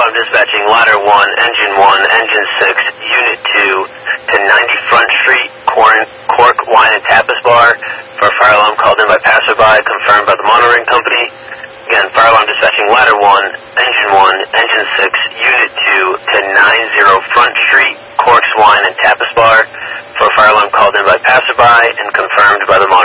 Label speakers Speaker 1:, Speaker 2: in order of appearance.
Speaker 1: alarm dispatching ladder 1, engine 1, engine 6, unit 2 to 90 Front Street, Cork Wine and Tapas Bar for a fire alarm called in by passerby, confirmed by the monitoring company. Again, fire alarm dispatching ladder 1, engine 6, unit 2 to 90 Front Street, Cork's Wine and Tapas Bar for a fire alarm called in by passerby and confirmed by the monitoring